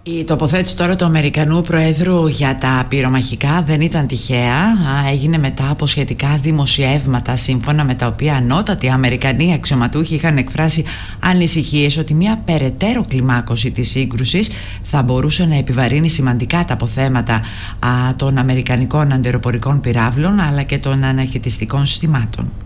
Η τοποθέτηση τώρα του Αμερικανού Προέδρου για τα πυρομαχικά δεν ήταν τυχαία. Έγινε μετά από σχετικά δημοσιεύματα, σύμφωνα με τα οποία ανώτατοι Αμερικανοί αξιωματούχοι είχαν εκφράσει ανησυχίες ότι μια περαιτέρω κλιμάκωση της σύγκρουσης θα μπορούσε να επιβαρύνει σημαντικά τα αποθέματα των αμερικανικών αντιεροπορικών πυράβλων αλλά και των αναχαιτιστικών συστημάτων.